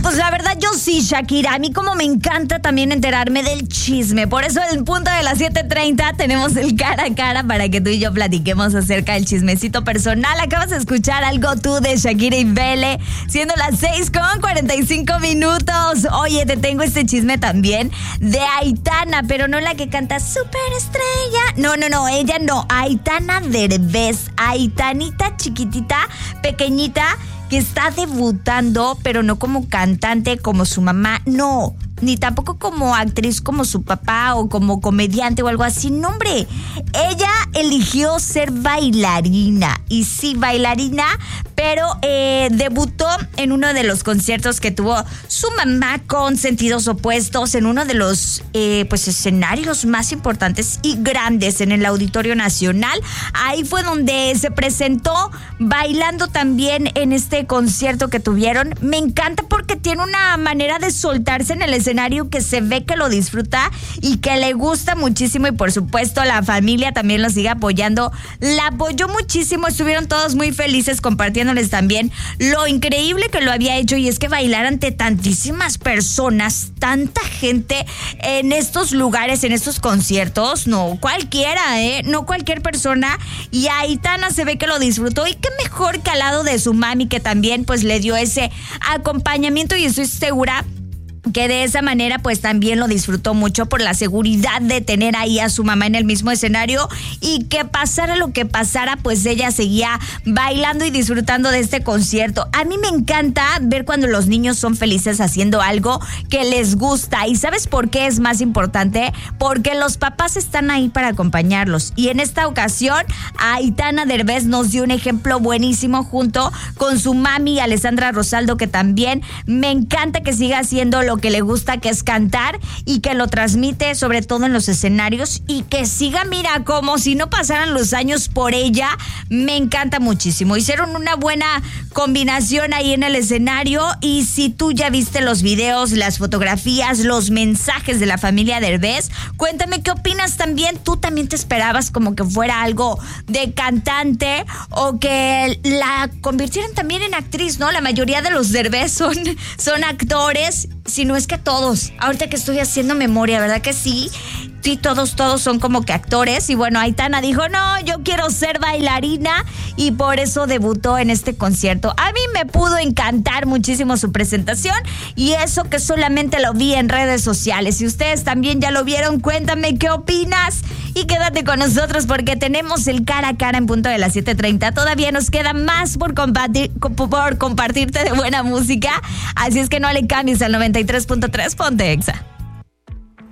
Pues la verdad yo sí, Shakira. A mí como me encanta también enterarme del chisme. Por eso en punto de las 7:30 tenemos el cara a cara para que tú y yo platiquemos acerca del chismecito personal. Acabas de escuchar algo tú de Shakira y Bele, siendo las 6:45. Oye, te tengo este chisme también de Aitana, pero no la que canta Superestrella. No, ella no. Aitana Derbez. Aitanita chiquitita, pequeñita, que está debutando, pero no como cantante como su mamá, no, ni tampoco como actriz como su papá o como comediante o algo así, no, hombre. Ella eligió ser bailarina, y sí, bailarina, pero debutó en uno de los conciertos que tuvo su mamá con Sentidos Opuestos, en uno de los escenarios más importantes y grandes en el Auditorio Nacional. Ahí fue donde se presentó bailando también en este concierto que tuvieron. Me encanta porque tiene una manera de soltarse en el escenario que se ve que lo disfruta y que le gusta muchísimo, y por supuesto la familia también lo sigue apoyando. La apoyó muchísimo, estuvieron todos muy felices compartiéndoles también lo increíble que lo había hecho, y es que bailar ante tantísimas personas, tanta gente en estos lugares, en estos conciertos, no cualquiera, no cualquier persona, y Aitana se ve que lo disfrutó, y qué mejor que al lado de su mami, que también pues le dio ese acompañamiento, y estoy segura que de esa manera pues también lo disfrutó mucho por la seguridad de tener ahí a su mamá en el mismo escenario, y que pasara lo que pasara, pues ella seguía bailando y disfrutando de este concierto. A mí me encanta ver cuando los niños son felices haciendo algo que les gusta, y ¿sabes por qué es más importante? Porque los papás están ahí para acompañarlos, y en esta ocasión Aitana Derbez nos dio un ejemplo buenísimo junto con su mami Alessandra Rosaldo, que también me encanta que siga haciendo lo que le gusta, que es cantar, y que lo transmite sobre todo en los escenarios, y que siga, mira, como si no pasaran los años por ella. Me encanta muchísimo. Hicieron una buena combinación ahí en el escenario, y si tú ya viste los videos, las fotografías, los mensajes de la familia Derbez, cuéntame qué opinas también. ¿Tú también te esperabas como que fuera algo de cantante, o que la convirtieran también en actriz, no? La mayoría de los Derbez son actores, si no es que todos. Ahorita que estoy haciendo memoria, ¿verdad que sí? Sí, todos son como que actores. Y bueno, Aitana dijo, no, yo quiero ser bailarina, y por eso debutó en este concierto. A mí me pudo encantar muchísimo su presentación, y eso que solamente lo vi en redes sociales. Si ustedes también ya lo vieron, cuéntame qué opinas, y quédate con nosotros porque tenemos el cara a cara en punto de las 7:30. Todavía nos queda más por compartirte de buena música, así es que no le cambies al 93.3, ponte Exa.